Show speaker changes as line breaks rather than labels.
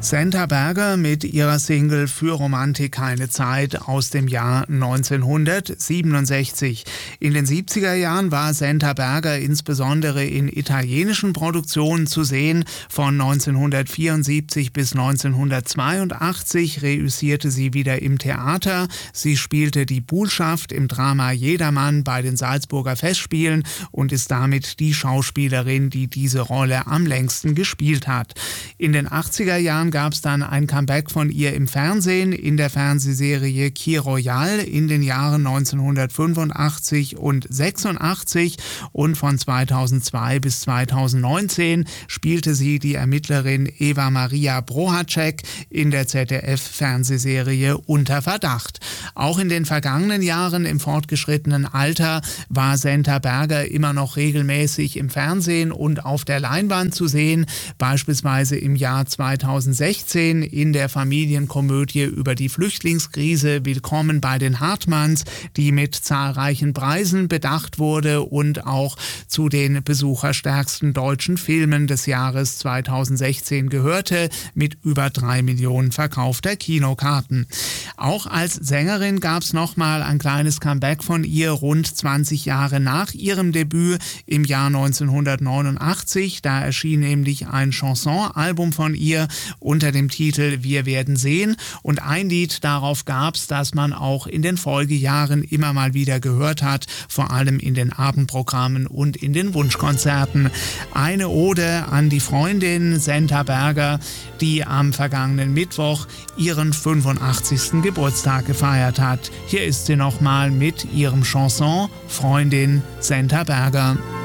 Senta Berger mit ihrer Single Für Romantik keine Zeit aus dem Jahr 1967. In den 70er Jahren war Senta Berger insbesondere in italienischen Produktionen zu sehen. Von 1974 bis 1982 reüssierte sie wieder im Theater. Sie spielte die Buhlschaft im Drama Jedermann bei den Salzburger Festspielen und ist damit die Schauspielerin, die diese Rolle am längsten gespielt hat. In den 80er Jahren gab es dann ein Comeback von ihr im Fernsehen in der Fernsehserie Qui Royal in den Jahren 1985 und 86 und von 2002 bis 2019 spielte sie die Ermittlerin Eva Maria Brohacek in der ZDF-Fernsehserie Unter Verdacht. Auch in den vergangenen Jahren im fortgeschrittenen Alter war Senta Berger immer noch regelmäßig im Fernsehen und auf der Leinwand zu sehen, beispielsweise im Jahr 2016 in der Familienkomödie über die Flüchtlingskrise Willkommen bei den Hartmanns, die mit zahlreichen Preisen bedacht wurde und auch zu den besucherstärksten deutschen Filmen des Jahres 2016 gehörte, mit über 3 Millionen verkaufter Kinokarten. Auch als Sängerin gab es nochmal ein kleines Comeback von ihr, rund 20 Jahre nach ihrem Debüt im Jahr 1989. Da erschien nämlich ein Chanson-Album von ihr unter dem Titel Wir werden sehen. Und ein Lied darauf gab es, das man auch in den Folgejahren immer mal wieder gehört hat, vor allem in den Abendprogrammen und in den Wunschkonzerten. Eine Ode an die Freundin Senta Berger, die am vergangenen Mittwoch ihren 85. Geburtstag gefeiert hat. Hier ist sie nochmal mit ihrem Chanson Freundin Senta Berger.